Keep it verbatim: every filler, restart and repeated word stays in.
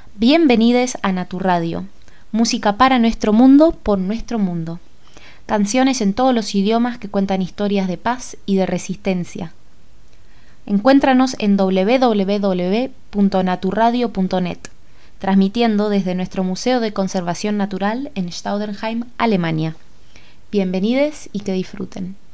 Bienvenides a Naturradio, música para nuestro mundo, por nuestro mundo. Canciones en todos los idiomas que cuentan historias de paz y de resistencia. Encuéntranos en doble u doble u doble u punto naturradio punto net, transmitiendo desde nuestro Museo de Conservación Natural en Staudenheim, Alemania. Bienvenidos y que disfruten.